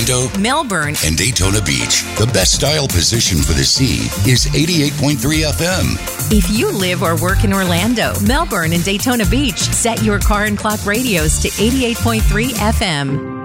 Orlando, Melbourne, and Daytona Beach. The best style position for the sea is 88.3 FM. If you live or work in Orlando, Melbourne, and Daytona Beach, set your car and clock radios to 88.3 FM.